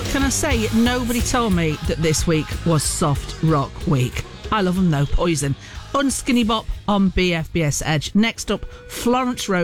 What can I say? Nobody told me that this week was soft rock week. I love them though. Poison. Unskinny Bop on BFBS Edge. Next up, Florence Rose.